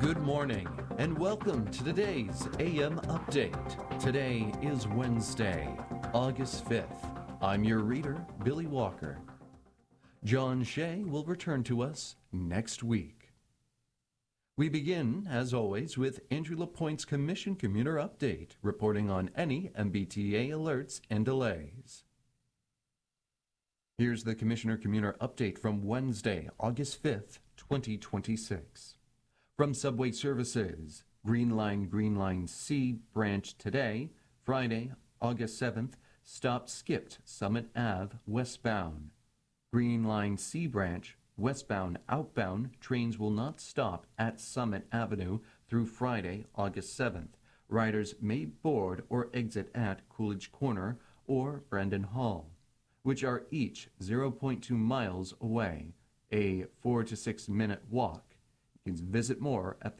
Good morning and welcome to today's AM Update. Today is Wednesday, August 5th. I'm your reader, Billy Walker. John Shea will return to us next week. We begin, as always, with Andrew LaPointe's Commission Commuter Update, reporting on any MBTA alerts and delays. Here's the Commissioner Commuter Update from Wednesday, August 5th, 2026. From Subway Services, Green Line C branch today, Friday, August 7th, stop skipped Summit Ave westbound. Green Line C branch, westbound outbound, trains will not stop at Summit Avenue through Friday, August 7th. Riders may board or exit at Coolidge Corner or Brandon Hall, which are each 0.2 miles away, a 4 to 6 minute walk. You can visit more at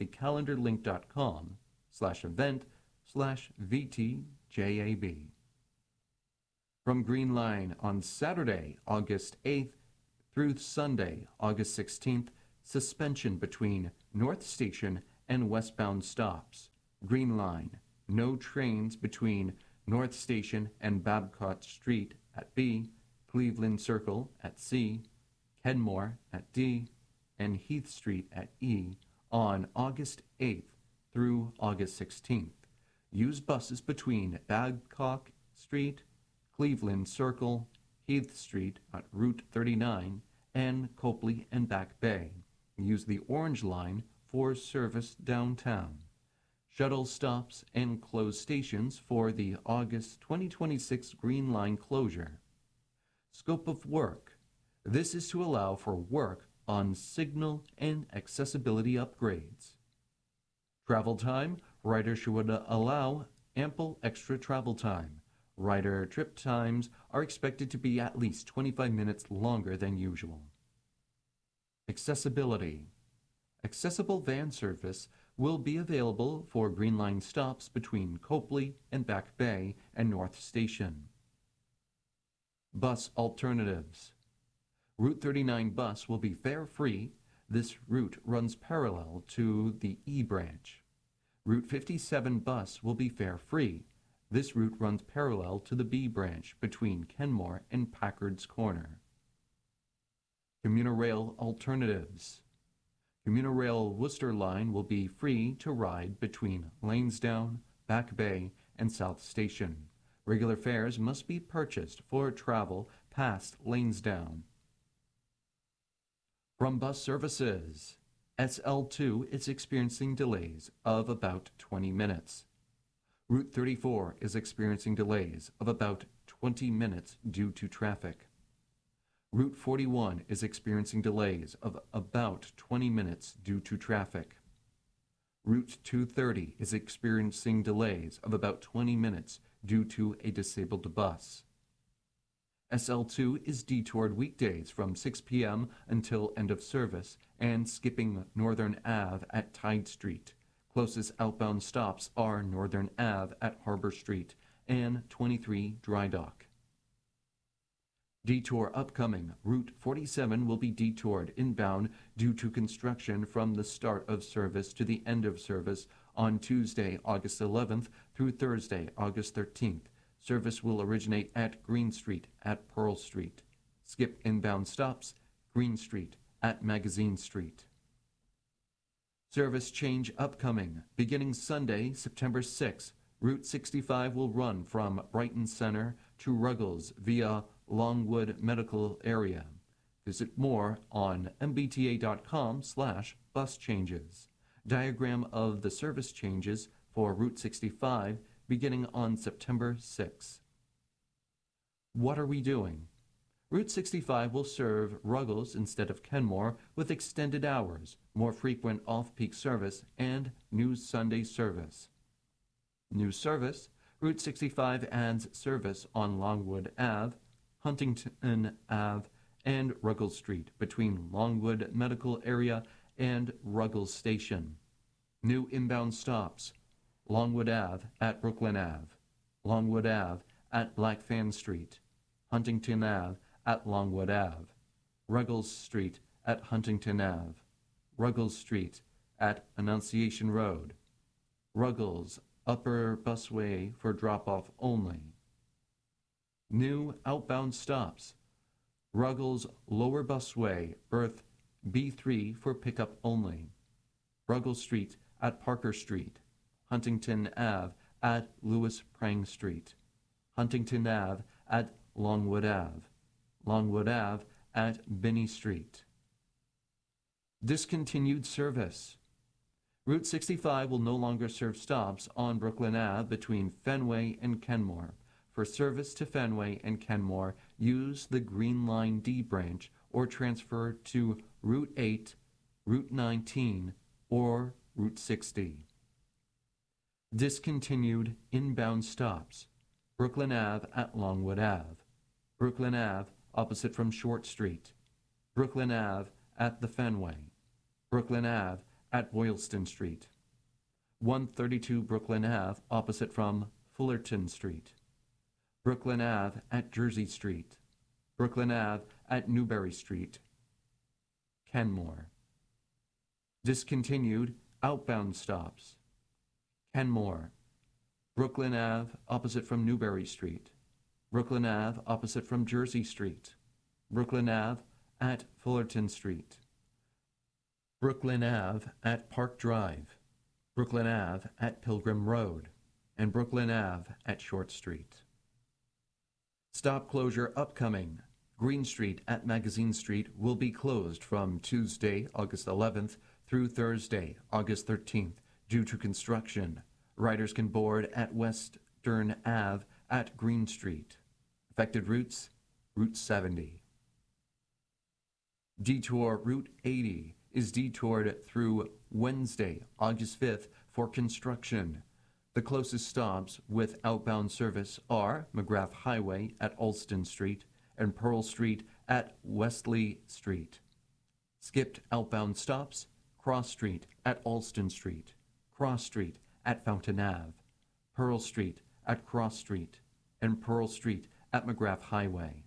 thecalendarlink.com/event/VTJAB. From Green Line on Saturday, August 8th through Sunday, August 16th, suspension between North Station and westbound stops. Green Line, no trains between North Station and Babcock Street at B, Cleveland Circle at C, Kenmore at D, and Heath Street at E on August 8th through August 16th. Use buses between Babcock Street, Cleveland Circle, Heath Street at Route 39, and Copley and Back Bay. Use the Orange Line for service downtown. Shuttle stops and closed stations for the August 2026 Green Line closure. Scope of work. This is to allow for work on signal and accessibility upgrades. Travel time. Riders should allow ample extra travel time. Rider trip times are expected to be at least 25 minutes longer than usual. Accessibility. Accessible van service will be available for Green Line stops between Copley and Back Bay and North Station. Bus alternatives. Route 39 bus will be fare-free. This route runs parallel to the E branch. Route 57 bus will be fare-free. This route runs parallel to the B branch between Kenmore and Packard's Corner. Commuter rail alternatives. Commuter rail Worcester line will be free to ride between Lansdowne, Back Bay, and South Station. Regular fares must be purchased for travel past Lansdowne. From bus services, SL2 is experiencing delays of about 20 minutes. Route 34 is experiencing delays of about 20 minutes due to traffic. Route 41 is experiencing delays of about 20 minutes due to traffic. Route 230 is experiencing delays of about 20 minutes due to a disabled bus. SL2 is detoured weekdays from 6 p.m. until end of service and skipping Northern Ave at Tide Street. Closest outbound stops are Northern Ave at Harbor Street and 23 Dry Dock. Detour upcoming. Route 47 will be detoured inbound due to construction from the start of service to the end of service on Tuesday, August 11th through Thursday, August 13th. Service will originate at Green Street at Pearl Street. Skip inbound stops, Green Street at Magazine Street. Service change upcoming. Beginning Sunday, September 6th, Route 65 will run from Brighton Center to Ruggles via Longwood Medical Area. Visit more on mbta.com/bus changes. Diagram of the service changes for Route 65 beginning on September 6th. What are we doing? Route 65 will serve Ruggles instead of Kenmore with extended hours, more frequent off-peak service, and new Sunday service. New service. Route 65 adds service on Longwood Ave, Huntington Ave, and Ruggles Street between Longwood Medical Area and Ruggles Station. New inbound stops. Longwood Ave at Brooklyn Ave, Longwood Ave at Blackfan Street, Huntington Ave at Longwood Ave, Ruggles Street at Huntington Ave, Ruggles Street at Annunciation Road. Ruggles Upper Busway for drop-off only. New outbound stops. Ruggles Lower Busway, berth B3 for pickup only. Ruggles Street at Parker Street. Huntington Ave at Lewis Prang Street. Huntington Ave at Longwood Ave. Longwood Ave at Binney Street. Discontinued service. Route 65 will no longer serve stops on Brooklyn Ave between Fenway and Kenmore. For service to Fenway and Kenmore, use the Green Line D branch or transfer to Route 8, Route 19, or Route 60. Discontinued inbound stops. Brooklyn Ave at Longwood Ave. Brooklyn Ave opposite from Short Street. Brooklyn Ave at the Fenway. Brooklyn Ave at Boylston Street. 132 Brooklyn Ave opposite from Fullerton Street. Brooklyn Ave at Jersey Street. Brooklyn Ave at Newbury Street. Kenmore. Discontinued outbound stops. Kenmore. Brooklyn Ave opposite from Newbury Street. Brooklyn Ave opposite from Jersey Street. Brooklyn Ave at Fullerton Street. Brooklyn Ave at Park Drive. Brooklyn Ave at Pilgrim Road. And Brooklyn Ave at Short Street. Stop closure upcoming. Green Street at Magazine Street will be closed from Tuesday, August 11th through Thursday, August 13th due to construction. Riders can board at Western Ave at Green Street. Affected routes, Route 70. Detour Route 80 is detoured through Wednesday, August 5th for construction. The closest stops with outbound service are McGrath Highway at Alston Street and Pearl Street at Wesley Street. Skipped outbound stops, Cross Street at Alston Street, Cross Street at Fountain Ave, Pearl Street at Cross Street, and Pearl Street at McGrath Highway.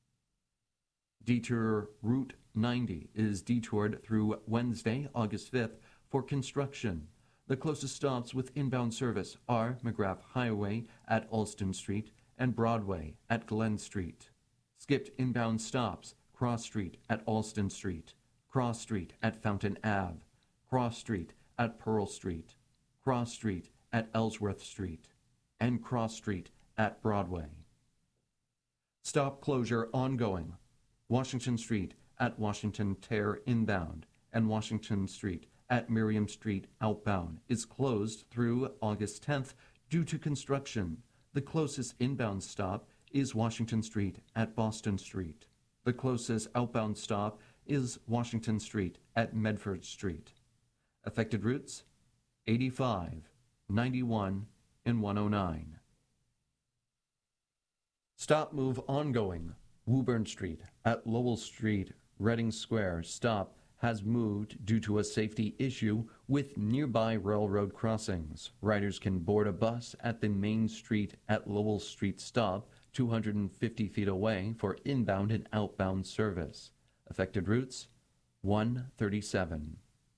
Detour Route 90 is detoured through Wednesday, August 5th for construction. The closest stops with inbound service are McGrath Highway at Alston Street and Broadway at Glen Street. Skipped inbound stops, Cross Street at Alston Street, Cross Street at Fountain Ave, Cross Street at Pearl Street, Cross Street at Ellsworth Street, and Cross Street at Broadway. Stop closure ongoing. Washington Street at Washington Tear inbound and Washington Street at Miriam Street outbound is closed through August 10th due to construction. The closest inbound stop is Washington Street at Boston Street. The closest outbound stop is Washington Street at Medford Street. Affected routes, 85, 91, and 109. Stop move ongoing. Woburn Street at Lowell Street, Reading Square stop has moved due to a safety issue with nearby railroad crossings. Riders can board a bus at the Main Street at Lowell Street stop, 250 feet away for inbound and outbound service. Affected routes, 137.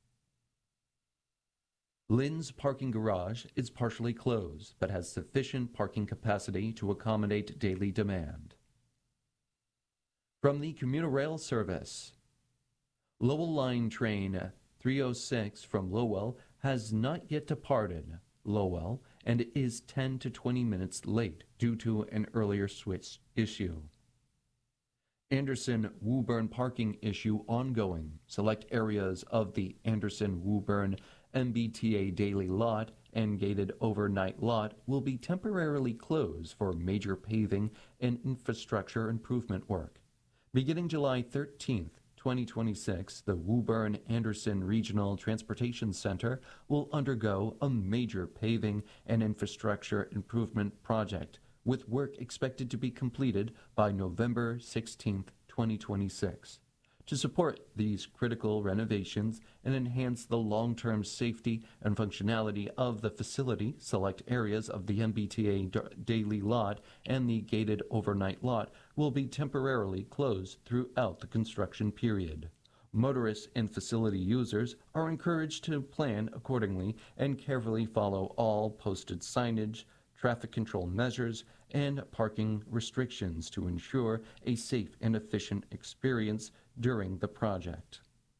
Lynn's parking garage is partially closed, but has sufficient parking capacity to accommodate daily demand. From the commuter rail service, Lowell Line Train 306 from Lowell has not yet departed Lowell and is 10 to 20 minutes late due to an earlier switch issue. Anderson-Woburn parking issue ongoing. Select areas of the Anderson-Woburn MBTA daily lot and gated overnight lot will be temporarily closed for major paving and infrastructure improvement work. Beginning July 13th, 2026, the Woburn-Anderson Regional Transportation Center will undergo a major paving and infrastructure improvement project, with work expected to be completed by November 16th, 2026. To support these critical renovations and enhance the long-term safety and functionality of the facility, select areas of the MBTA daily lot and the gated overnight lot will be temporarily closed throughout the construction period. Motorists and facility users are encouraged to plan accordingly and carefully follow all posted signage, traffic control measures, and parking restrictions to ensure a safe and efficient experience during the project.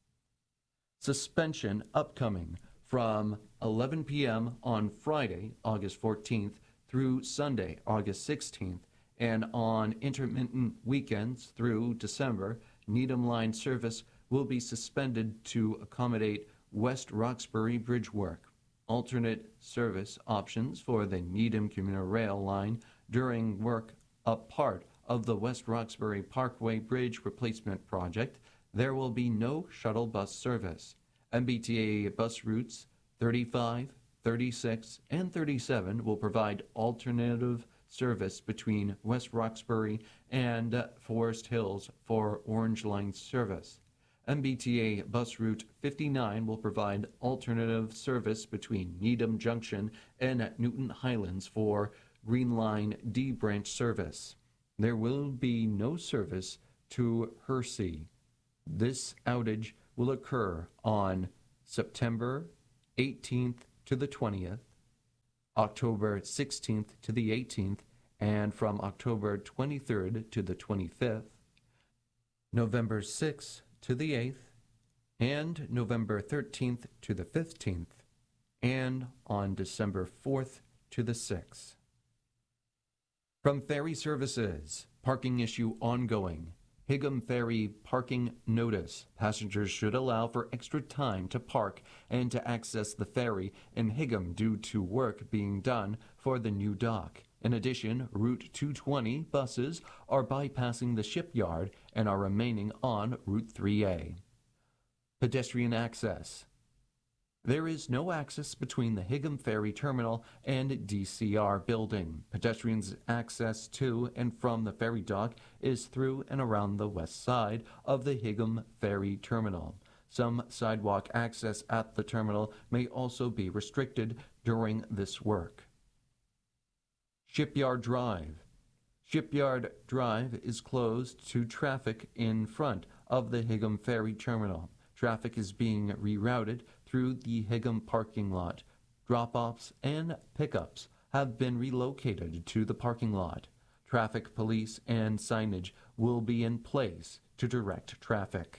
Suspension upcoming from 11 p.m. on Friday, August 14th through Sunday, August 16th, and on intermittent weekends through December, Needham Line service will be suspended to accommodate West Roxbury Bridge work. Alternate service options for the Needham Commuter Rail line during work a part of the West Roxbury Parkway Bridge replacement project. There will be no shuttle bus service. MBTA bus routes 35, 36, and 37 will provide alternative service between West Roxbury and Forest Hills for Orange Line service. MBTA bus route 59 will provide alternative service between Needham Junction and Newton Highlands for Green Line D branch service. There will be no service to Hersey. This outage will occur on September 18th to the 20th, October 16th to the 18th, and from October 23rd to the 25th, November 6th to the 8th, and November 13th to the 15th, and on December 4th to the 6th. From Ferry Services, parking issue ongoing. Higham Ferry parking notice. Passengers should allow for extra time to park and to access the ferry in Higham due to work being done for the new dock. In addition, Route 220 buses are bypassing the shipyard and are remaining on Route 3A. Pedestrian access. There is no access between the Higham Ferry Terminal and DCR building. Pedestrians' access to and from the ferry dock is through and around the west side of the Higham Ferry Terminal. Some sidewalk access at the terminal may also be restricted during this work. Shipyard Drive. Shipyard Drive is closed to traffic in front of the Higham Ferry Terminal. Traffic is being rerouted through the Higham parking lot. Drop-offs and pickups have been relocated to the parking lot. Traffic police and signage will be in place to direct traffic.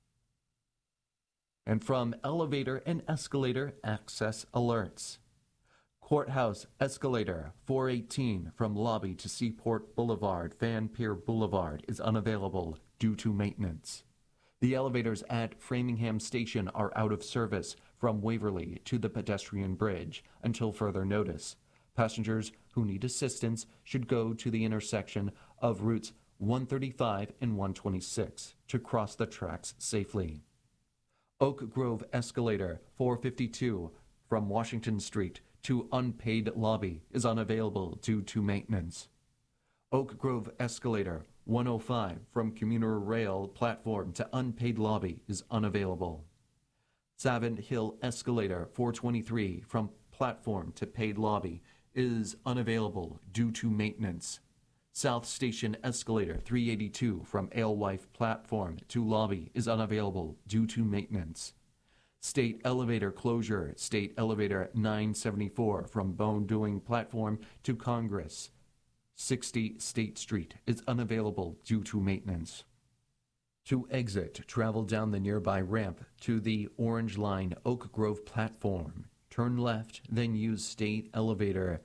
And from elevator and escalator access alerts. Courthouse escalator 418 from lobby to Seaport Boulevard, Van Pier Boulevard is unavailable due to maintenance. The elevators at Framingham Station are out of service from Waverly to the pedestrian bridge until further notice. Passengers who need assistance should go to the intersection of routes 135 and 126 to cross the tracks safely. Oak Grove Escalator 452 from Washington Street to unpaid lobby is unavailable due to maintenance. Oak Grove Escalator 105 from Commuter Rail platform to unpaid lobby is unavailable. Savin Hill Escalator 423 from platform to paid lobby is unavailable due to maintenance. South Station Escalator 382 from Alewife platform to lobby is unavailable due to maintenance. State Elevator closure, State Elevator 974 from Bone Doing platform to Congress 60 State Street is unavailable due to maintenance. To exit, travel down the nearby ramp to the Orange Line Oak Grove platform. Turn left, then use State Elevator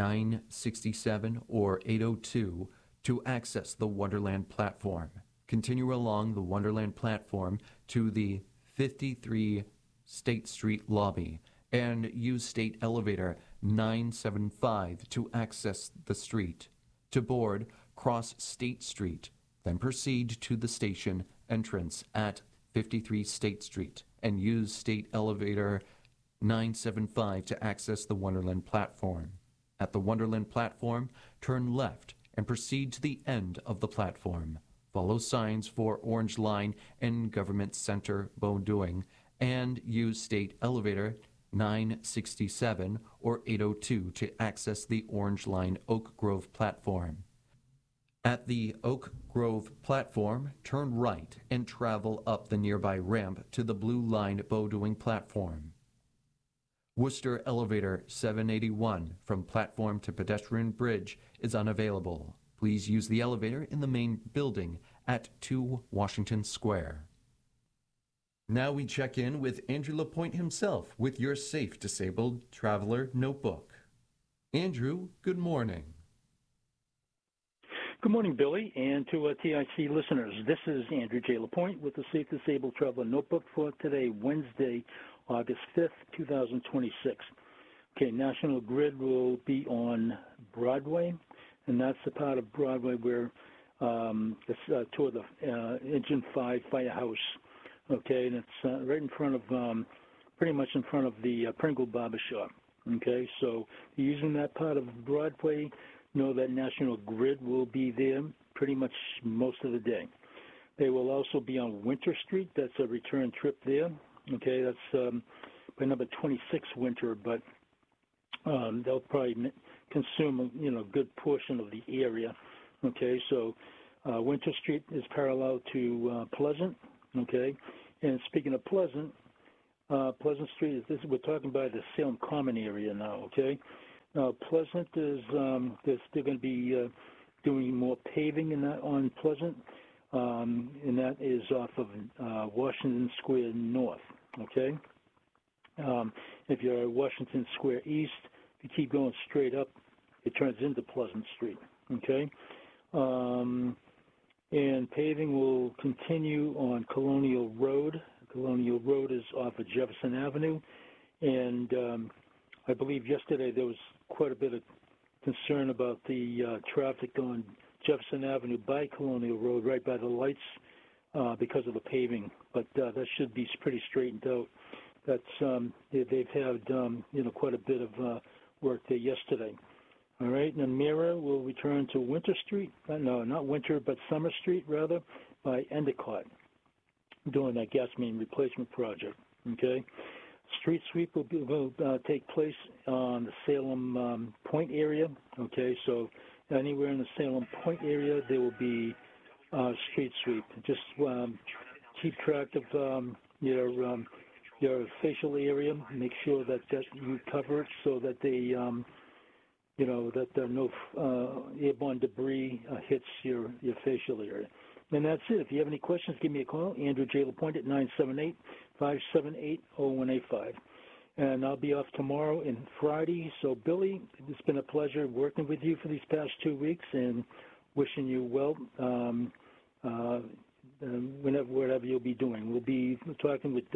967 or 802 to access the Wonderland platform. Continue along the Wonderland platform to the 53 State Street lobby and use State Elevator 975 to access the street. To board, cross State Street, then proceed to the station entrance at 53 State Street and use State Elevator 975 to access the Wonderland platform. At the Wonderland platform, turn left and proceed to the end of the platform. Follow signs for Orange Line and Government Center Bone Doing and use State Elevator 967 or 802 to access the Orange Line Oak Grove platform. At the Oak Grove platform, turn right and travel up the nearby ramp to the Blue Line Bowdoin platform. Worcester Elevator 781 from platform to pedestrian bridge is unavailable. Please use the elevator in the main building at 2 Washington Square. Now we check in with Andrew LaPointe himself with your Safe Disabled Traveler Notebook. Andrew, good morning. Good morning, Billy, and to TIC listeners. This is Andrew J. LaPointe with the Safe Disabled Traveler Notebook for today, Wednesday, August 5th, 2026. Okay, National Grid will be on Broadway, and that's the part of Broadway where it's toward the Engine 5 Firehouse. Okay, and it's right in front of, pretty much in front of the Pringle Barber Shop. Okay, so using that part of Broadway, know that National Grid will be there pretty much most of the day. They will also be on Winter Street. That's a return trip there. Okay, that's by number 26 Winter, but they'll probably consume a good portion of the area. Okay, so Winter Street is parallel to Pleasant. Okay, and speaking of Pleasant, Pleasant Street is we're talking about the Salem Common area now. Okay, now Pleasant is they're going to be doing more paving in that on Pleasant, and that is off of Washington Square North. Okay, if you're at Washington Square East, if you keep going straight up, it turns into Pleasant Street. Okay. And paving will continue on Colonial Road. Colonial Road is off of Jefferson Avenue. And I believe yesterday there was quite a bit of concern about the traffic on Jefferson Avenue by Colonial Road, right by the lights, because of the paving. But that should be pretty straightened out. That's they've had quite a bit of work there yesterday. All right, and Mira will return to Winter Street. No, not Winter, but Summer Street, rather, by Endicott, doing that gas main replacement project. Okay, street sweep will take place on the Salem Point area. Okay, so anywhere in the Salem Point area, there will be street sweep. Just keep track of your facial area. Make sure that you cover it so that they that no airborne debris hits your facial area. And that's it. If you have any questions, give me a call. Andrew J. LaPointe at 978-578-0185. And I'll be off tomorrow and Friday. So, Billy, it's been a pleasure working with you for these past 2 weeks and wishing you well whatever you'll be doing. We'll be talking with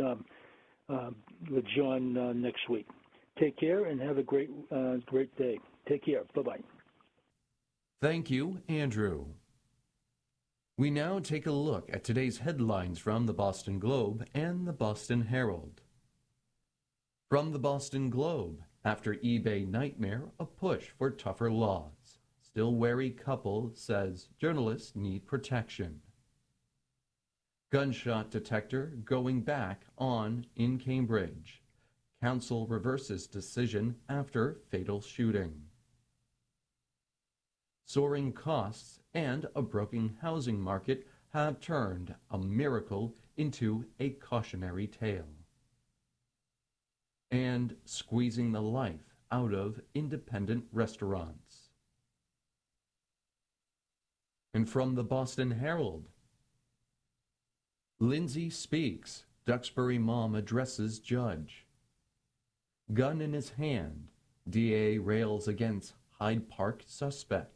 John next week. Take care and have a great day. Take care. Bye-bye. Thank you, Andrew. We now take a look at today's headlines from the Boston Globe and the Boston Herald. From the Boston Globe, after eBay nightmare, a push for tougher laws. Still wary couple says journalists need protection. Gunshot detector going back on in Cambridge. Council reverses decision after fatal shooting. Soaring costs and a broken housing market have turned a miracle into a cautionary tale. And squeezing the life out of independent restaurants. And from the Boston Herald, Lindsay speaks, Duxbury mom addresses judge. Gun in his hand, DA rails against Hyde Park suspect.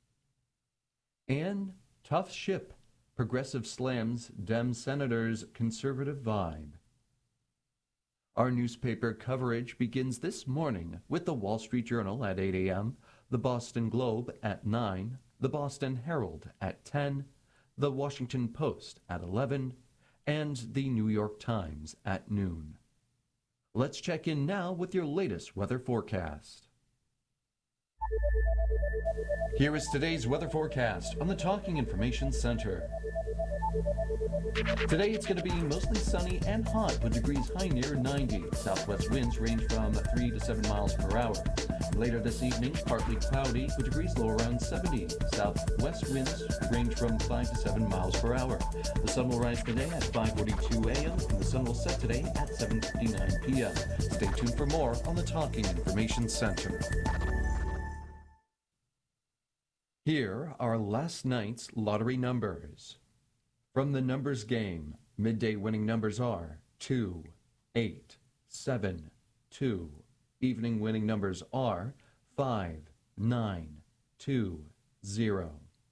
And tough ship, progressive slams Dem senators' conservative vibe. Our newspaper coverage begins this morning with the Wall Street Journal at 8 a.m., the Boston Globe at 9, the Boston Herald at 10, the Washington Post at 11, and the New York Times at noon. Let's check in now with your latest weather forecast. Here is today's weather forecast on the Talking Information Center. Today it's going to be mostly sunny and hot with degrees high near 90. Southwest winds range from 3 to 7 miles per hour. Later this evening, partly cloudy with degrees low around 70. Southwest winds range from 5 to 7 miles per hour. The sun will rise today at 5:42 a.m. and the sun will set today at 7:59 p.m. Stay tuned for more on the Talking Information Center. Here are last night's lottery numbers. From the numbers game, midday winning numbers are 2, 8, 7, 2. Evening winning numbers are 5, 9, 2, 0.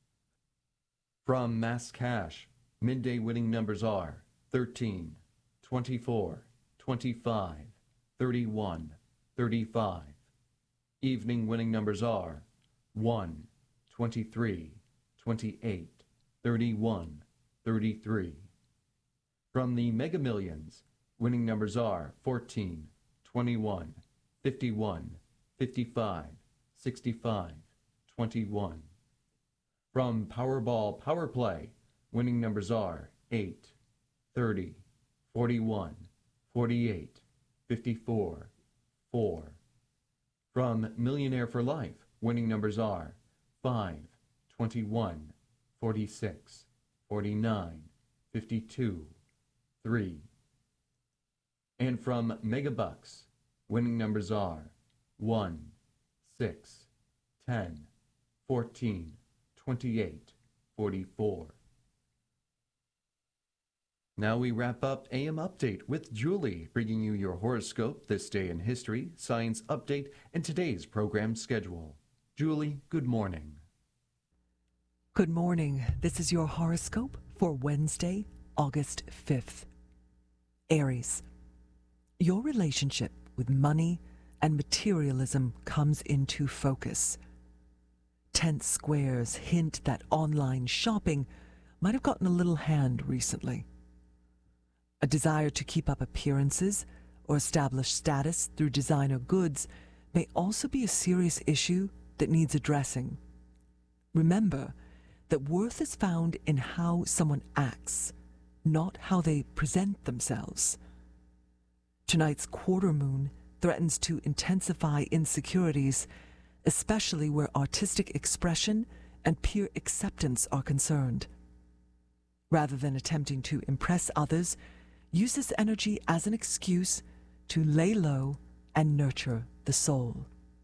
From Mass Cash, midday winning numbers are 13, 24, 25, 31, 35. Evening winning numbers are 1, 23, 28, 31, 33. From the Mega Millions, winning numbers are 14, 21, 51, 55, 65, 21. From Powerball Power Play, winning numbers are 8, 30, 41, 48, 54, 4. From Millionaire for Life, winning numbers are 5, 21, 46, 49, 52, 3. And from Megabucks, winning numbers are 1, 6, 10, 14, 28, 44. Now we wrap up AM Update with Julie, bringing you your horoscope, this day in history, science update, and today's program schedule. Julie, good morning. Good morning. This is your horoscope for Wednesday, August 5th. Aries, your relationship with money and materialism comes into focus. Tense squares hint that online shopping might have gotten a little hand recently. A desire to keep up appearances or establish status through designer goods may also be a serious issue that needs addressing. Remember that worth is found in how someone acts, not how they present themselves. Tonight's quarter moon threatens to intensify insecurities, especially where artistic expression and peer acceptance are concerned. Rather than attempting to impress others, use this energy as an excuse to lay low and nurture the soul.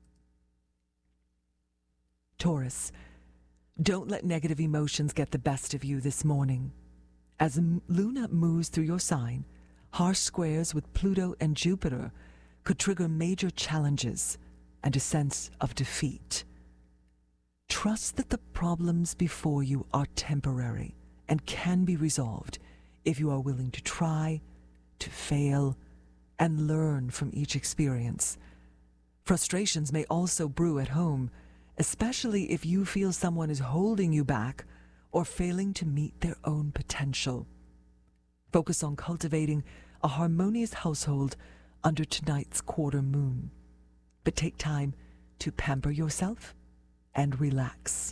Taurus, don't let negative emotions get the best of you this morning. As Luna moves through your sign, harsh squares with Pluto and Jupiter could trigger major challenges and a sense of defeat. Trust that the problems before you are temporary and can be resolved if you are willing to try, to fail, and learn from each experience. Frustrations may also brew at home, especially if you feel someone is holding you back or failing to meet their own potential. Focus on cultivating a harmonious household under tonight's quarter moon, but take time to pamper yourself and relax.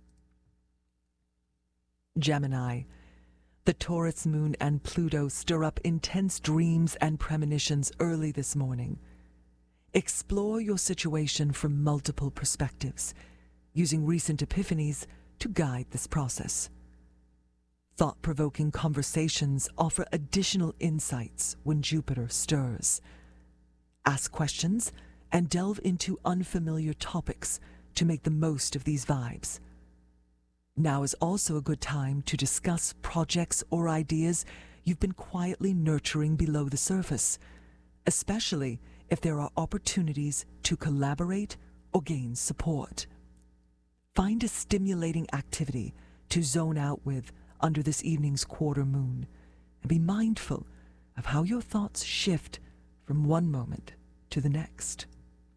Gemini, the Taurus moon and Pluto stir up intense dreams and premonitions early this morning. Explore your situation from multiple perspectives, using recent epiphanies to guide this process. Thought-provoking conversations offer additional insights when Jupiter stirs. Ask questions and delve into unfamiliar topics to make the most of these vibes. Now is also a good time to discuss projects or ideas you've been quietly nurturing below the surface, especially if there are opportunities to collaborate or gain support. Find a stimulating activity to zone out with under this evening's quarter moon, and be mindful of how your thoughts shift from one moment to the next.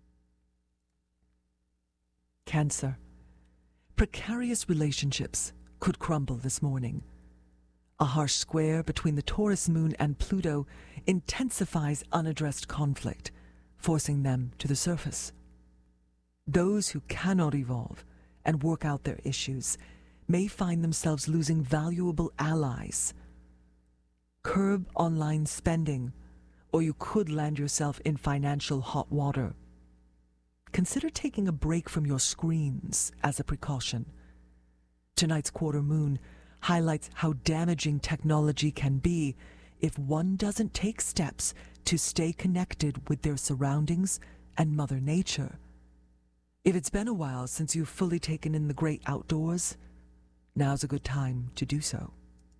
Cancer, precarious relationships could crumble this morning. A harsh square between the Taurus moon and Pluto intensifies unaddressed conflict, forcing them to the surface. Those who cannot evolve and work out their issues may find themselves losing valuable allies. Curb online spending, or you could land yourself in financial hot water. Consider taking a break from your screens as a precaution. Tonight's quarter moon highlights how damaging technology can be if one doesn't take steps to stay connected with their surroundings and Mother Nature. If it's been a while since you've fully taken in the great outdoors, now's a good time to do so.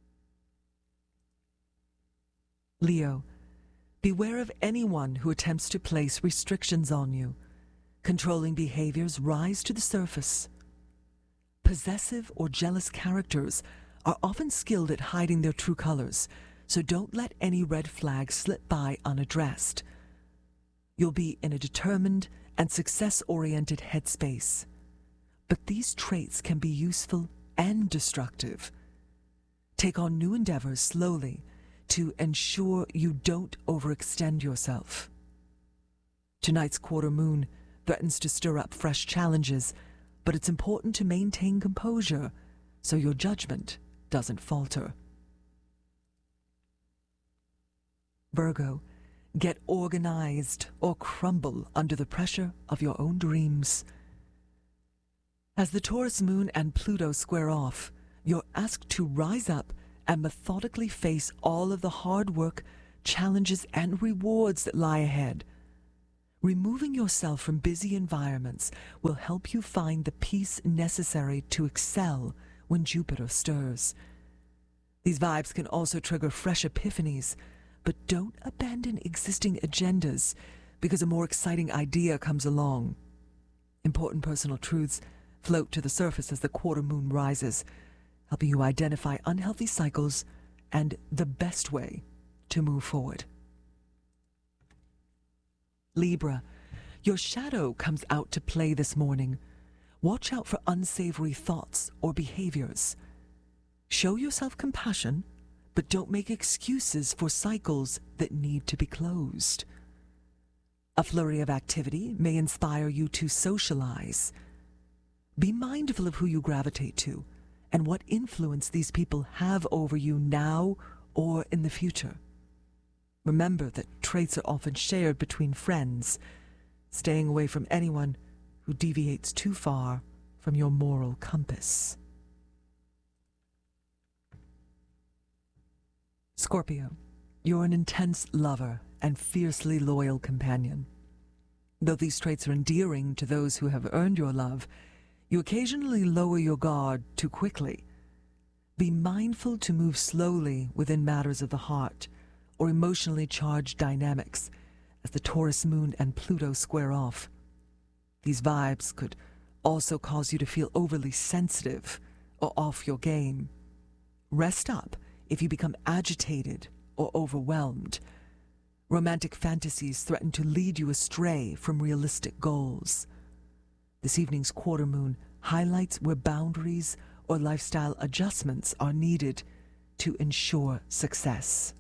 Leo, beware of anyone who attempts to place restrictions on you. Controlling behaviors rise to the surface. Possessive or jealous characters are often skilled at hiding their true colors, so don't let any red flags slip by unaddressed. You'll be in a determined and success-oriented headspace. But these traits can be useful and destructive. Take on new endeavors slowly to ensure you don't overextend yourself. Tonight's quarter moon threatens to stir up fresh challenges, but it's important to maintain composure so your judgment doesn't falter. Virgo, get organized or crumble under the pressure of your own dreams. As the Taurus moon and Pluto square off, you're asked to rise up and methodically face all of the hard work, challenges, and rewards that lie ahead. Removing yourself from busy environments will help you find the peace necessary to excel when Jupiter stirs. These vibes can also trigger fresh epiphanies, but don't abandon existing agendas because a more exciting idea comes along. Important personal truths float to the surface as the quarter moon rises, helping you identify unhealthy cycles and the best way to move forward. Libra, your shadow comes out to play this morning. Watch out for unsavory thoughts or behaviors. Show yourself compassion, but don't make excuses for cycles that need to be closed. A flurry of activity may inspire you to socialize. Be mindful of who you gravitate to and what influence these people have over you now or in the future. Remember that traits are often shared between friends, staying away from anyone who deviates too far from your moral compass. Scorpio, you're an intense lover and fiercely loyal companion. Though these traits are endearing to those who have earned your love, you occasionally lower your guard too quickly. Be mindful to move slowly within matters of the heart or emotionally charged dynamics as the Taurus moon and Pluto square off. These vibes could also cause you to feel overly sensitive or off your game. Rest up if you become agitated or overwhelmed. Romantic fantasies threaten to lead you astray from realistic goals. This evening's quarter moon highlights where boundaries or lifestyle adjustments are needed to ensure success.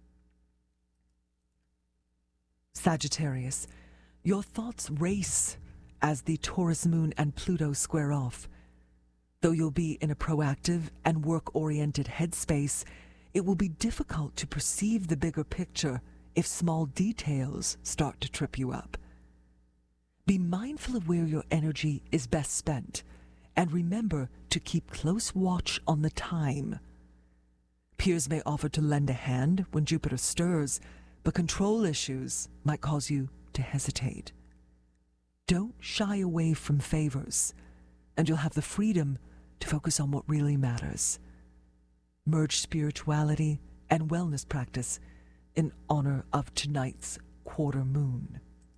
Sagittarius, your thoughts race as the Taurus moon and Pluto square off. Though you'll be in a proactive and work-oriented headspace, it will be difficult to perceive the bigger picture if small details start to trip you up. Be mindful of where your energy is best spent, and remember to keep close watch on the time. Peers may offer to lend a hand when Jupiter stirs, but control issues might cause you to hesitate. Don't shy away from favors, and you'll have the freedom to focus on what really matters. Merge spirituality and wellness practice in honor of tonight's quarter moon.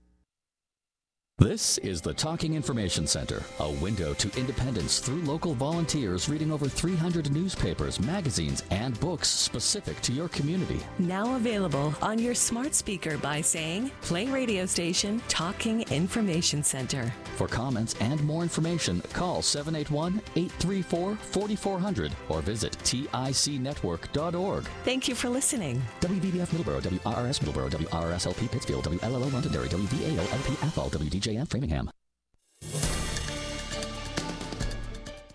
This is the Talking Information Center, a window to independence through local volunteers reading over 300 newspapers, magazines, and books specific to your community. Now available on your smart speaker by saying, play radio station Talking Information Center. For comments and more information, call 781-834-4400 or visit ticnetwork.org. Thank you for listening. WBBF Middleborough, WRRS Middleborough, WRRS LP Pittsfield, WLLO Londonderry, WVAO LP Athol, WDJM Framingham.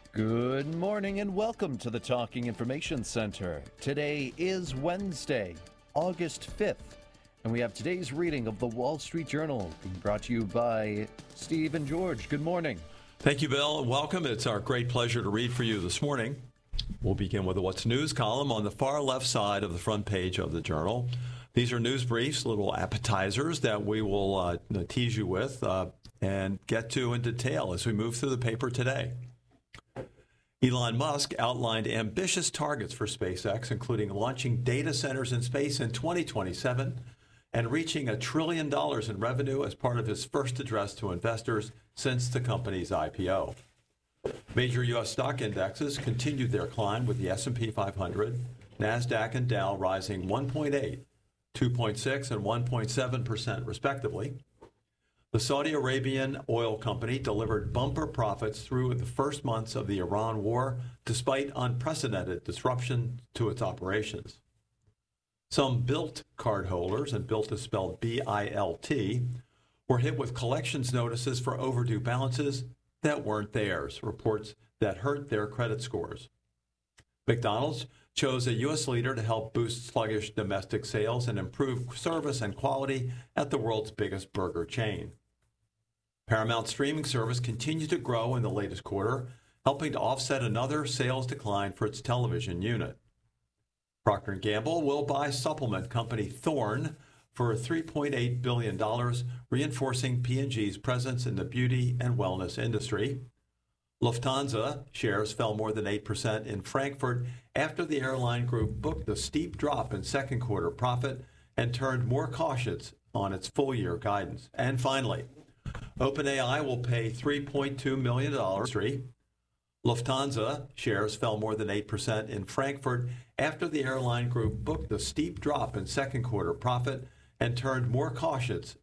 Good morning and welcome to the Talking Information Center. Today is Wednesday, August 5th, and we have today's reading of the Wall Street Journal being brought to you by Steve and George. Good morning. Thank you, Bill, and welcome. It's our great pleasure to read for you this morning. We'll begin with the What's News column on the far left side of the front page of the Journal. These are news briefs, little appetizers that we will tease you with and get to in detail as we move through the paper today. Elon Musk outlined ambitious targets for SpaceX, including launching data centers in space in 2027 and reaching $1 trillion in revenue as part of his first address to investors since the company's IPO. Major U.S. stock indexes continued their climb, with the S&P 500, NASDAQ, and Dow rising 1.8%, 2.6%, and 1.7% respectively. The Saudi Arabian oil company delivered bumper profits through the first months of the Iran war, despite unprecedented disruption to its operations. Some Bilt cardholders, and Bilt is spelled B-I-L-T, were hit with collections notices for overdue balances that weren't theirs, reports that hurt their credit scores. McDonald's chose a U.S. leader to help boost sluggish domestic sales and improve service and quality at the world's biggest burger chain. Paramount streaming service continued to grow in the latest quarter, helping to offset another sales decline for its television unit. Procter & Gamble will buy supplement company Thorne for $3.8 billion, reinforcing P&G's presence in the beauty and wellness industry. Lufthansa shares fell more than 8% in Frankfurt after the airline group booked a steep drop in second quarter profit and turned more cautious on its full-year guidance. And finally, OpenAI will pay $3.2 million. Lufthansa shares fell more than 8% in Frankfurt after the airline group booked a steep drop in second quarter profit and turned more cautious